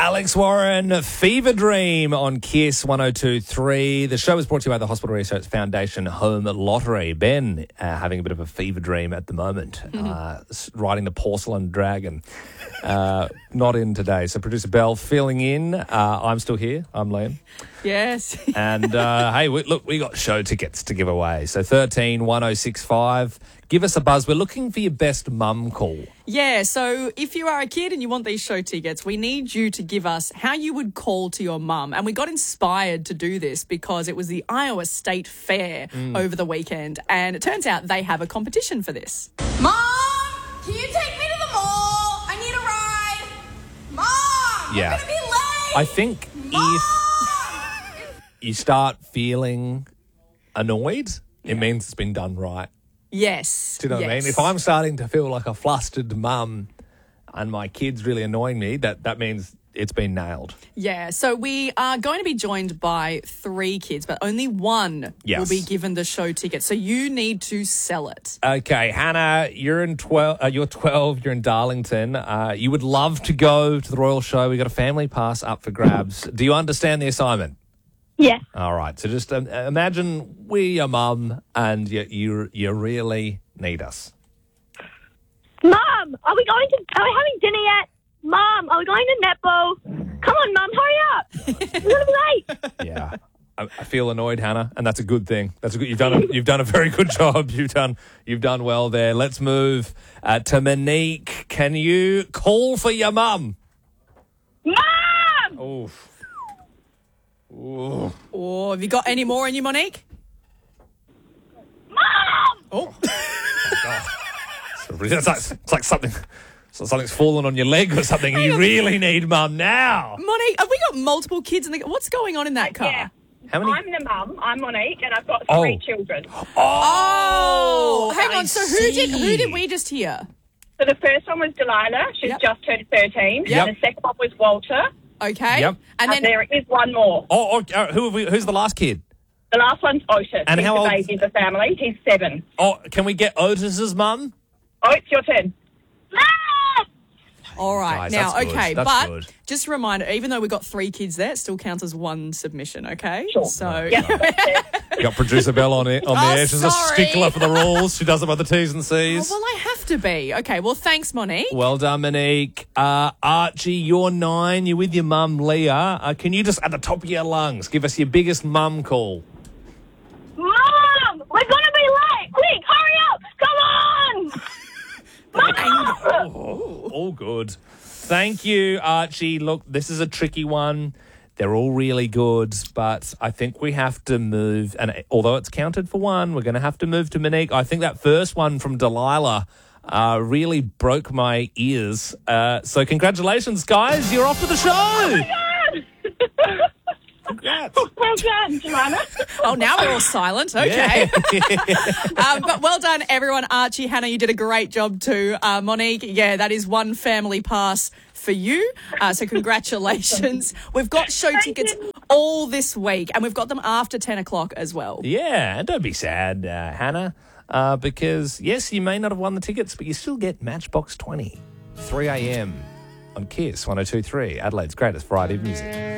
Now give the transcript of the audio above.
Alex Warren, Fever Dream on KISS 102.3. The show is brought to you by the Hospital Research Foundation Home Lottery. Ben having a bit of a fever dream at the moment, riding the porcelain dragon. Not in today. So producer Belle filling in. I'm still here. I'm Liam. Yes. And hey, we got show tickets to give away. So 13 1065. Give us a buzz. We're looking for your best mum call. Yeah, so if you are a kid and you want these show tickets, we need you to give us how you would call to your mum. And we got inspired to do this because it was the Iowa State Fair over the weekend. And it turns out they have a competition for this. Mom, can you take me to the mall? I need a ride. Mom, Yeah. I'm going to be late. I think if you start feeling annoyed, it means it's been done right. Yes. Do you know what I mean? If I'm starting to feel like a flustered mum and my kid's really annoying me, that means it's been nailed. Yeah, so we are going to be joined by 3 kids, but only one will be given the show ticket. So you need to sell it. Okay, Hannah, you're 12, you're in Darlington. You would love to go to the Royal Show. We got a family pass up for grabs. Do you understand the assignment? Yeah. All right. So just imagine we're your mum and you really need us. Mum, are we having dinner yet? Mum, are we going to netball? Come on, Mum, hurry up. We're going to be late. Yeah. I feel annoyed, Hannah, and that's a good thing. That's a good. You've done a very good job. You've done well there. Let's move to Monique. Can you call for your mum? Mum! Oof. Ooh. Oh, have you got any more in you, Monique? Mum! Oh. It's like something's fallen on your leg or something. You really need mum now. Monique, have we got multiple kids in the... What's going on in that car? Yeah. How many? I'm the mum. I'm Monique, and I've got 3 children. Oh, hang I on. So who see. did we just hear? So the first one was Delilah. She's Yep. just turned 13. Yep. And the second one was Walter. Okay. Yep. And then there is one more. Who's the last kid? The last one's Otis. And He's how the old- baby of the family. He's 7. Oh, can we get Otis's mum? Oh, it's your turn. all right. Guys, now, that's good. okay, That's but good. just a reminder, even though we got 3 kids there, it still counts as 1 submission, okay? Sure. So Yeah. You got producer Belle on the air. She's a sorry. stickler for the rules. She does them by the T's and C's. well, I have to be. Okay, well, thanks, Monique. Well done, Monique. Archie, you're 9. You're with your mum, Leah. Can you just, at the top of your lungs, give us your biggest mum call? Mom! We're going to be late! Quick, hurry up! Come on! Mom! All good. Thank you, Archie. Look, this is a tricky one. They're all really good, but I think we have to move. And although it's counted for 1, we're going to have to move to Monique. I think that first one from Delilah really broke my ears. So congratulations, guys. You're off to the show. Congrats. Well done, Joanna. Oh, now we're all silent. Okay. Yeah. But well done, everyone. Archie, Hannah, you did a great job too. Monique, yeah, that is 1 family pass for you. So congratulations. We've got show tickets all this week, and we've got them after 10 o'clock as well. Yeah, and don't be sad, Hannah, because, yes, you may not have won the tickets, but you still get Matchbox 20, 3 a.m. on KISS 102.3, Adelaide's greatest variety of music.